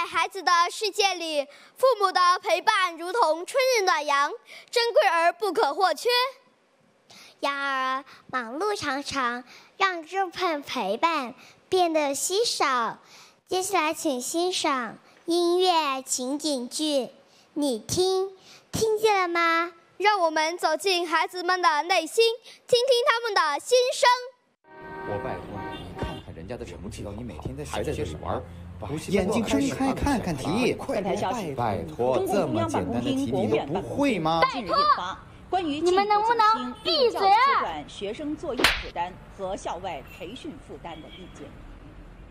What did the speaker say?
孩子的世界里，父母的陪伴如同春日暖阳，珍贵而不可或缺。 然而，忙碌常常让这份陪伴变得稀少。接下来，请欣赏音乐情景剧，你听见了吗？ 让我们走进孩子们的内心，听听他们的心声。 我拜托你看看人家的成绩，你每天还在这里玩， 眼睛睁开看看题，快拜托，这么简单的题你都不会吗？ 拜托，关于你们能不能闭嘴啊？ 学生作业负担和校外培训负担的意见。